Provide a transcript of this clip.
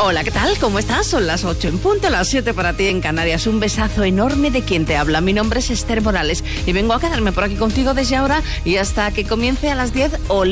Hola, ¿qué tal? ¿Cómo estás? Son las 8 en punto, las 7 para ti en Canarias. Un besazo enorme de quien te habla. Mi nombre es Esther Morales y vengo a quedarme por aquí contigo desde ahora y hasta que comience a las 10.